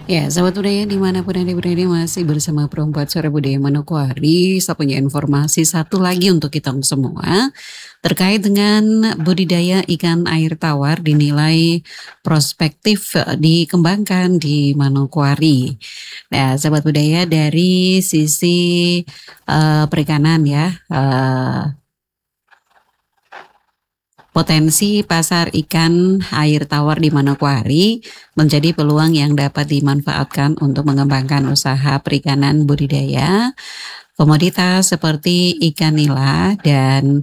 Ya, sahabat budaya dimanapun Anda berada masih bersama Perempuan Suara Budaya Manokwari. Saya punya informasi satu lagi untuk kita semua terkait dengan budidaya ikan air tawar dinilai prospektif dikembangkan di Manokwari. Nah, sahabat budaya dari sisi perikanan ya, potensi pasar ikan air tawar di Manokwari menjadi peluang yang dapat dimanfaatkan untuk mengembangkan usaha perikanan budidaya komoditas seperti ikan nila dan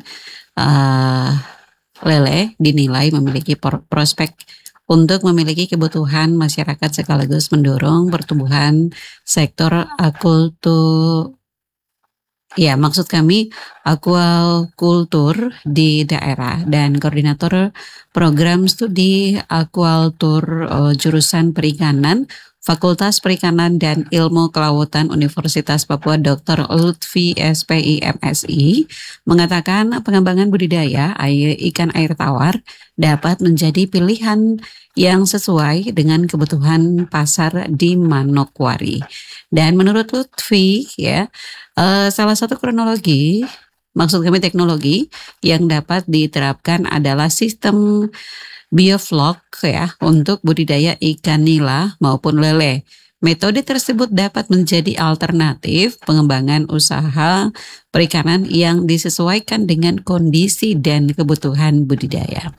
lele dinilai memiliki prospek untuk memiliki kebutuhan masyarakat sekaligus mendorong pertumbuhan sektor akukultur. Ya, maksud kami akuakultur di daerah dan koordinator program studi akuakultur jurusan perikanan Fakultas Perikanan dan Ilmu Kelautan Universitas Papua Dr. Lutfi SPI MSI mengatakan pengembangan budidaya ikan air tawar dapat menjadi pilihan yang sesuai dengan kebutuhan pasar di Manokwari. Dan menurut Lutfi ya, salah satu maksud kami teknologi yang dapat diterapkan adalah sistem bioflok ya untuk budidaya ikan nila maupun lele. Metode tersebut dapat menjadi alternatif pengembangan usaha perikanan yang disesuaikan dengan kondisi dan kebutuhan budidaya.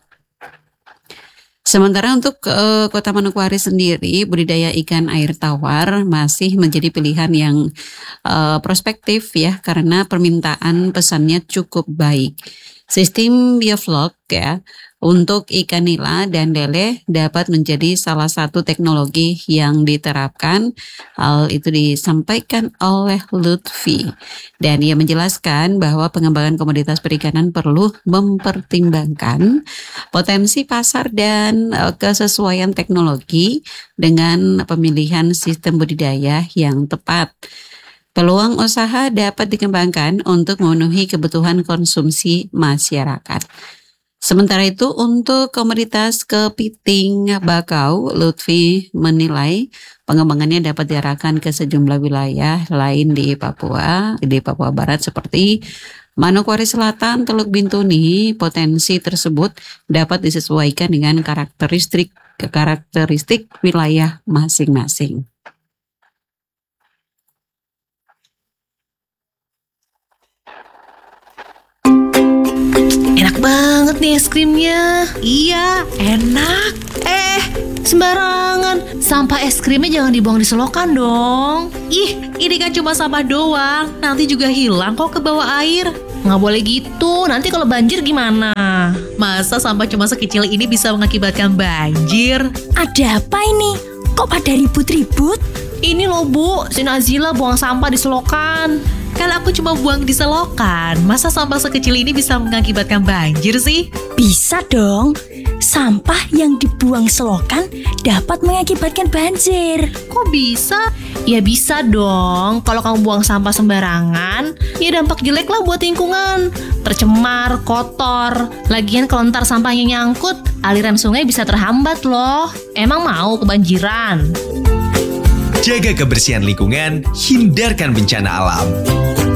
Sementara untuk Kota Manokwari sendiri, budidaya ikan air tawar masih menjadi pilihan yang prospektif ya, karena permintaan pesannya cukup baik. Sistem bioflok ya untuk ikan nila dan lele dapat menjadi salah satu teknologi yang diterapkan. Hal itu disampaikan oleh Lutfi. Dan ia menjelaskan bahwa pengembangan komoditas perikanan perlu mempertimbangkan potensi pasar dan kesesuaian teknologi dengan pemilihan sistem budidaya yang tepat. Peluang usaha dapat dikembangkan untuk memenuhi kebutuhan konsumsi masyarakat. Sementara itu untuk komoditas kepiting bakau, Lutfi menilai pengembangannya dapat diarahkan ke sejumlah wilayah lain di Papua Barat seperti Manokwari Selatan, Teluk Bintuni. Potensi tersebut dapat disesuaikan dengan karakteristik wilayah masing-masing. Enak banget nih es krimnya. Iya, enak. Sembarangan. Sampah es krimnya jangan dibuang di selokan dong. Ih, ini kan cuma sampah doang. Nanti juga hilang kok ke bawah air. Nggak boleh gitu, nanti kalau banjir gimana? Masa sampah cuma sekecil ini bisa mengakibatkan banjir? Ada apa ini? Kok pada ribut-ribut? Ini loh Bu, si Nazila buang sampah di selokan. Kan aku cuma buang di selokan. Masa sampah sekecil ini bisa mengakibatkan banjir sih? Bisa dong. Sampah yang dibuang selokan dapat mengakibatkan banjir. Kok bisa? Ya bisa dong. Kalau kamu buang sampah sembarangan, ya dampak jelek lah buat lingkungan. Tercemar, kotor. Lagian kalau ntar sampahnya nyangkut, aliran sungai bisa terhambat loh. Emang mau kebanjiran? Jaga kebersihan lingkungan, hindarkan bencana alam.